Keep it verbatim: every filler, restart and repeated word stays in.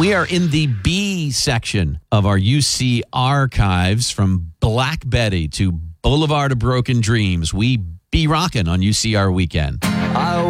We are in the B section of our U C archives, from Black Betty to Boulevard of Broken Dreams. We be rocking on U C R Weekend. I